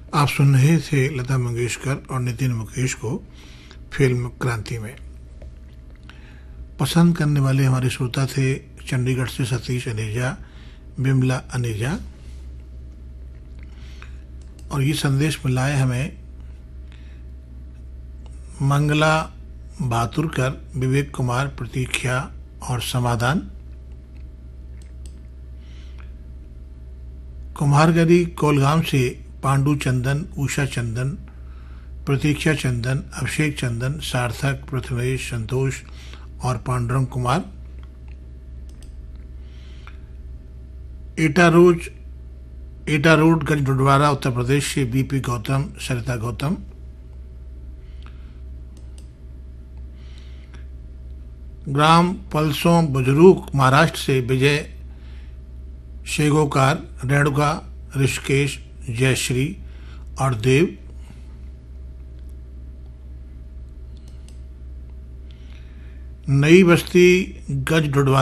आप सुन रहे थे लता मंगेशकर और नितिन मुकेश को फिल्म क्रांति में। पसंद करने वाले हमारे श्रोता थे चंडीगढ़ से सतीश अनेजा, बिमला अनेजा, और ये संदेश मिला है हमें मंगला बहादुरकर, विवेक कुमार, प्रतीक्षा और समाधान। कुम्हारगढ़ी कोलगाम से पांडु चंदन, उषा चंदन, प्रतीक्षा चंदन, अभिषेक चंदन, सार्थक, प्रथमेश, संतोष और पांडुरंग कुमार। एटा रोड गंज डुडवारा उत्तर प्रदेश से बीपी गौतम, सरिता गौतम। ग्राम पलसों बुजुर्ग महाराष्ट्र से विजय शेगोकार, रेणुका, ऋषिकेश, जयश्री और देव। नई बस्ती गज डुडवारा